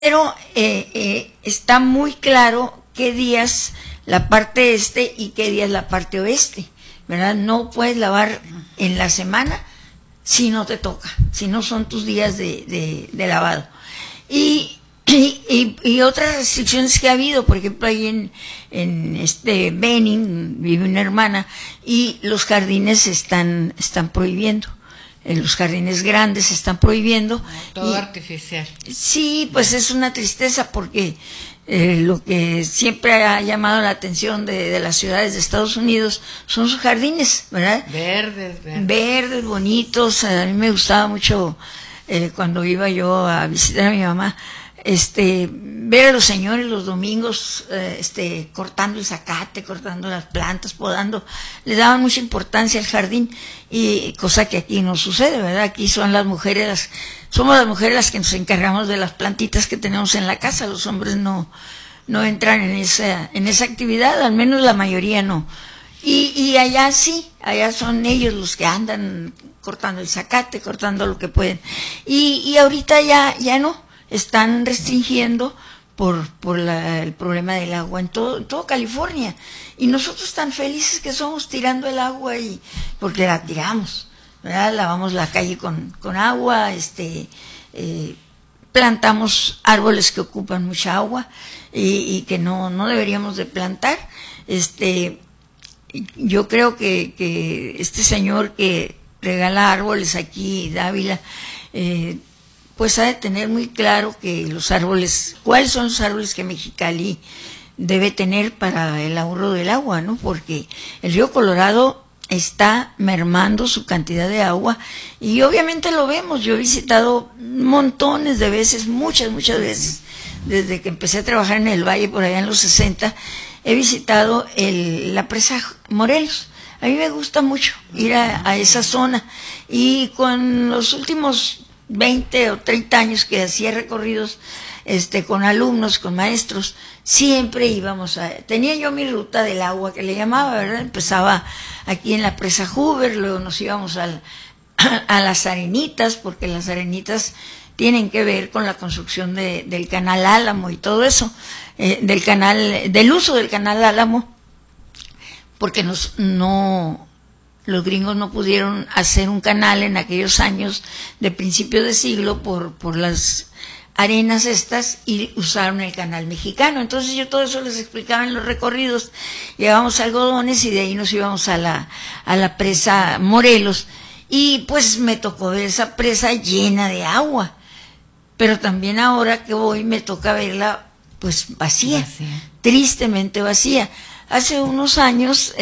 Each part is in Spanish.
Pero está muy claro qué días la parte este y qué días la parte oeste, ¿verdad? No puedes lavar en la semana si no te toca, si no son tus días de lavado. Y otras restricciones que ha habido, por ejemplo, ahí en Benin vive una hermana y los jardines están prohibiendo. Los jardines grandes se están prohibiendo. Todo artificial. Sí, pues es una tristeza porque lo que siempre ha llamado la atención de las ciudades de Estados Unidos son sus jardines, ¿verdad? Verdes, bonitos. A mí me gustaba mucho cuando iba yo a visitar a mi mamá, ver a los señores los domingos cortando el zacate, cortando las plantas, podando. Les daban mucha importancia al jardín, y cosa que aquí no sucede, ¿verdad? Aquí somos las mujeres las que nos encargamos de las plantitas que tenemos en la casa. Los hombres no entran en esa actividad, al menos la mayoría no. Y allá sí, allá son ellos los que andan cortando el zacate, cortando lo que pueden. Y ahorita ya no. Están restringiendo por el problema del agua en todo California. Y nosotros tan felices que somos tirando el agua, porque la tiramos, ¿verdad? Lavamos la calle con agua, plantamos árboles que ocupan mucha agua y que no deberíamos de plantar. Yo creo que este señor que regala árboles aquí, Dávila, pues ha de tener muy claro que cuáles son los árboles que Mexicali debe tener para el ahorro del agua, ¿no? Porque el río Colorado está mermando su cantidad de agua y obviamente lo vemos. Yo he visitado montones de veces, muchas veces, desde que empecé a trabajar en el Valle por allá en los 60, he visitado la presa Morelos. A mí me gusta mucho ir a esa zona, y con los últimos 20 o 30 años que hacía recorridos con alumnos, con maestros, siempre íbamos tenía yo mi ruta del agua que le llamaba, ¿verdad? Empezaba aquí en la presa Hoover, luego nos íbamos a las Arenitas, porque las Arenitas tienen que ver con la construcción del canal Álamo y todo eso, del uso del canal Álamo, porque los gringos no pudieron hacer un canal en aquellos años de principio de siglo por las arenas estas, y usaron el canal mexicano. Entonces yo todo eso les explicaba en los recorridos. Llevábamos algodones y de ahí nos íbamos a la presa Morelos, y pues me tocó ver esa presa llena de agua, pero también ahora que voy me toca verla pues vacía. Tristemente vacía. Hace unos años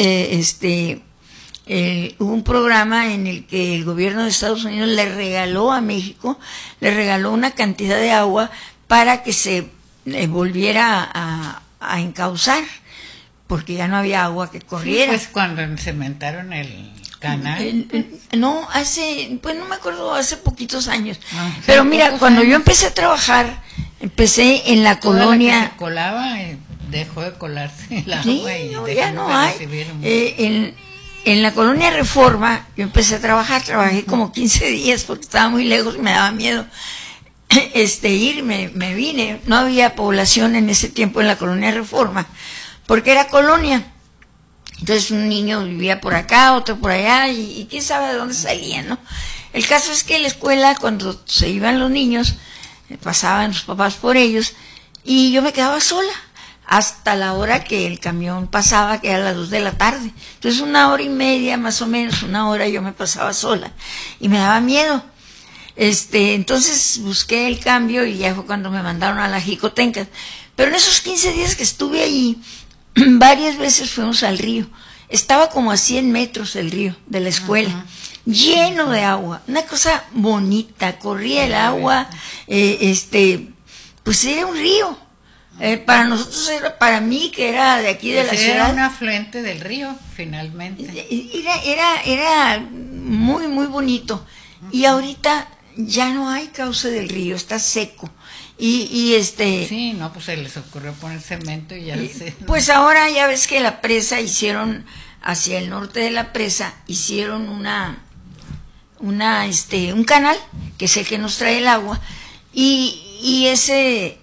hubo un programa en el que el gobierno de Estados Unidos le regaló a México, una cantidad de agua para que se volviera a encauzar, porque ya no había agua que corriera. Sí, pues cuando cementaron el canal. No, no me acuerdo, hace poquitos años. Pero mira, cuando yo empecé a trabajar, empecé en la colonia. La que se colaba, dejó de colarse el agua, sí, y ya no hay. En la colonia Reforma yo empecé a trabajar, trabajé como 15 días porque estaba muy lejos y me daba miedo irme, me vine. No había población en ese tiempo en la colonia Reforma, porque era colonia. Entonces un niño vivía por acá, otro por allá, y quién sabe de dónde salían, ¿no? El caso es que en la escuela, cuando se iban los niños, pasaban los papás por ellos, y yo me quedaba sola hasta la hora que el camión pasaba, que era a las 2 de la tarde. Entonces 1 hora y media, más o menos, 1 hora, yo me pasaba sola y me daba miedo. Entonces busqué el cambio y ya fue cuando me mandaron a la Jicotenca. Pero en esos 15 días que estuve allí, varias veces fuimos al río. Estaba como a 100 metros el río de la escuela, lleno de agua, una cosa bonita, corría el agua, pues era un río. Para nosotros, para mí, que era de aquí de la ciudad. Era un afluente del río, finalmente. Era muy, muy bonito. Y ahorita ya no hay cauce del río, está seco. Sí, no, pues se les ocurrió poner cemento y ya sé. Pues ahora ya ves que la presa hicieron, hacia el norte de la presa, hicieron un canal, que es el que nos trae el agua, y ese